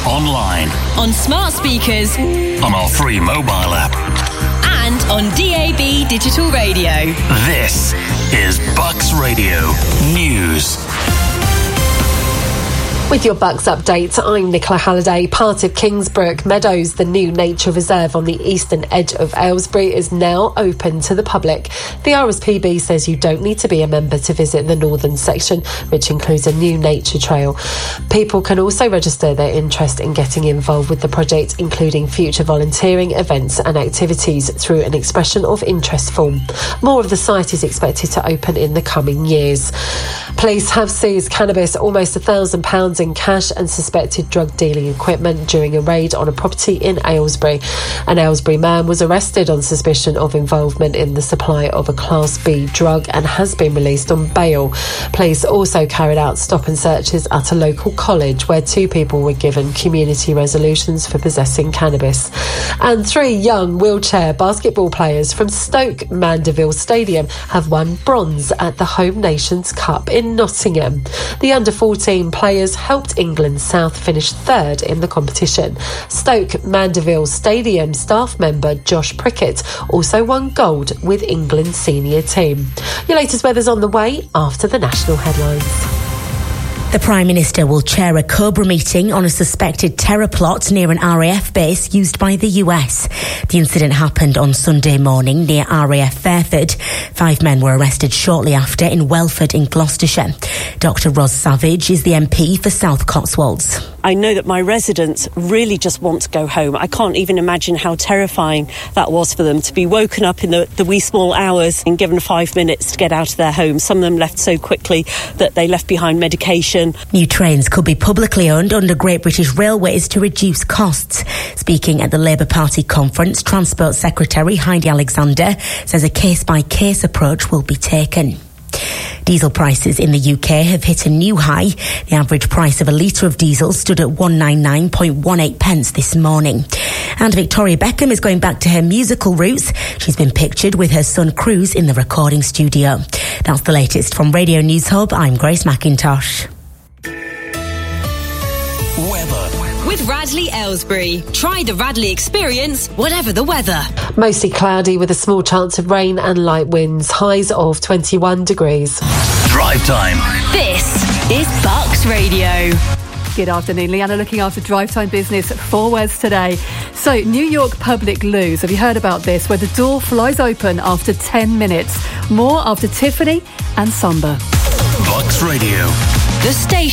online, on smart speakers, on our free mobile app, and on DAB digital radio. This is Bucks Radio News. With your Bucks update, I'm Nicola Halliday. Part of Kingsbrook Meadows, the new nature reserve on the eastern edge of Aylesbury, is now open to the public. The RSPB says you don't need to be a member to visit the northern section, which includes a new nature trail. People can also register their interest in getting involved with the project, including future volunteering, events and activities, through an expression of interest form. More of the site is expected to open in the coming years. Police have seized cannabis, almost £1,000 in cash and suspected drug dealing equipment during a raid on a property in Aylesbury. An Aylesbury man was arrested on suspicion of involvement in the supply of a Class B drug and has been released on bail. Police also carried out stop and searches at a local college where 2 people were given community resolutions for possessing cannabis. And 3 young wheelchair basketball players from Stoke Mandeville Stadium have won bronze at the Home Nations Cup in Nottingham. The under-14 players helped England South finish 3rd in the competition. Stoke Mandeville Stadium staff member Josh Prickett also won gold with England's senior team. Your latest weather's on the way after the national headlines. The Prime Minister will chair a Cobra meeting on a suspected terror plot near an RAF base used by the US. The incident happened on Sunday morning near RAF Fairford. 5 men were arrested shortly after in Welford in Gloucestershire. Dr Ros Savage is the MP for South Cotswolds. I know that my residents really just want to go home. I can't even imagine how terrifying that was for them to be woken up in the wee small hours and given 5 minutes to get out of their homes. Some of them left so quickly that they left behind medication. New trains could be publicly owned under Great British Railways to reduce costs. Speaking at the Labour Party conference, Transport Secretary Heidi Alexander says a case-by-case approach will be taken. Diesel prices in the UK have hit a new high. The average price of a litre of diesel stood at 199.18 pence this morning. And Victoria Beckham is going back to her musical roots. She's been pictured with her son Cruz in the recording studio. That's the latest from Radio News Hub. I'm Grace McIntosh. Weather. With Radley Aylesbury. Try the Radley experience, whatever the weather. Mostly cloudy with a small chance of rain and light winds. Highs of 21 degrees. Drive time. This is Bucks Radio. Good afternoon, Leanna looking after Drive Time Business for Wes today. So, New York Public Loos, have you heard about this? Where the door flies open after 10 minutes. More after Tiffany and Samba. Bucks Radio. The station.